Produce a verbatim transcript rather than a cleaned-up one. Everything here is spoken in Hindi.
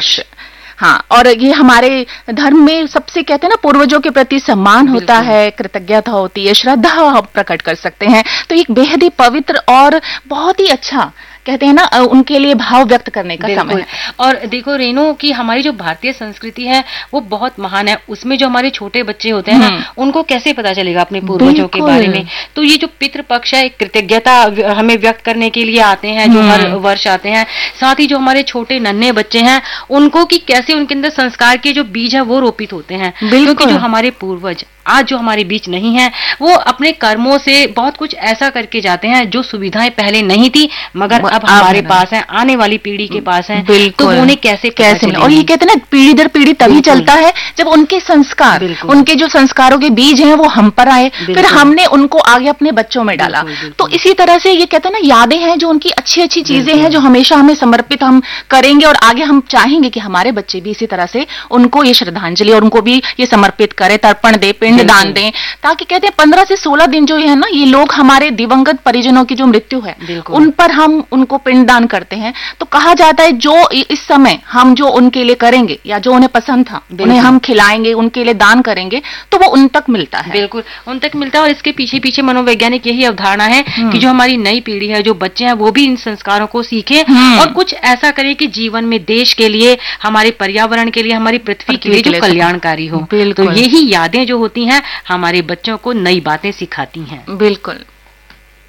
पितृपक्ष। हाँ, और ये हमारे धर्म में सबसे कहते हैं ना, पूर्वजों के प्रति सम्मान होता है, कृतज्ञता होती है, श्रद्धा हम प्रकट कर सकते हैं। तो एक बेहद ही पवित्र और बहुत ही अच्छा कहते हैं ना, उनके लिए भाव व्यक्त करने का समय है। और देखो रेणु कि हमारी जो भारतीय संस्कृति है वो बहुत महान है। उसमें जो हमारे छोटे बच्चे होते हैं ना, उनको कैसे पता चलेगा अपने पूर्वजों के बारे में। तो ये जो पितृपक्ष है, कृतज्ञता हमें व्यक्त करने के लिए आते हैं, जो हर वर्ष आते हैं। साथ ही जो हमारे छोटे नन्हे बच्चे हैं उनको कि कैसे उनके अंदर संस्कार के जो बीज है वो रोपित होते हैं। क्योंकि जो हमारे पूर्वज आज जो हमारे बीच नहीं है, वो अपने कर्मों से बहुत कुछ ऐसा करके जाते हैं जो सुविधाएं पहले नहीं थी मगर अब हमारे पास है, आने वाली पीढ़ी के पास है। तो उन्हें कैसे कैसे और ये कहते हैं ना, पीढ़ी दर पीढ़ी तभी चलता है जब उनके संस्कार, उनके जो संस्कारों के बीज हैं वो हम पर आए, फिर हमने उनको आगे अपने बच्चों में डाला। तो इसी तरह से ये कहते हैं ना, यादें हैं जो उनकी अच्छी अच्छी चीजें हैं जो हमेशा हमें समर्पित हम करेंगे, और आगे हम चाहेंगे कि हमारे बच्चे भी इसी तरह से उनको ये श्रद्धांजलि और उनको भी ये समर्पित करें, तर्पण दे, पिंड दान दें। ताकि कहते हैं पंद्रह से सोलह दिन जो है ना, ये लोग हमारे दिवंगत परिजनों की जो मृत्यु है उन पर हम उनको पिंड दान करते हैं। तो कहा जाता है जो इस समय हम जो उनके लिए करेंगे या जो उन्हें पसंद था उन्हें हम खिलाएंगे, उनके लिए दान करेंगे, तो वो उन तक मिलता है। बिल्कुल उन तक मिलता है। और इसके पीछे पीछे मनोवैज्ञानिक यही अवधारणा है कि जो हमारी नई पीढ़ी है, जो बच्चे हैं, वो भी इन संस्कारों को सीखे और कुछ ऐसा करे कि जीवन में देश के लिए, हमारे पर्यावरण के लिए, हमारी पृथ्वी के लिए जो कल्याणकारी हो। तो यही यादें जो होती हैं हमारे बच्चों को नई बातें सिखाती हैं। बिल्कुल।